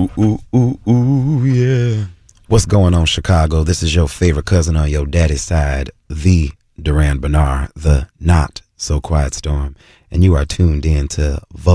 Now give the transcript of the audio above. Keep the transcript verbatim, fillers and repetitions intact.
Ooh, ooh, ooh, ooh, yeah. What's going on, Chicago? This is your favorite cousin on your daddy's side, the Duran Bernard, the not so quiet storm. And you are tuned in to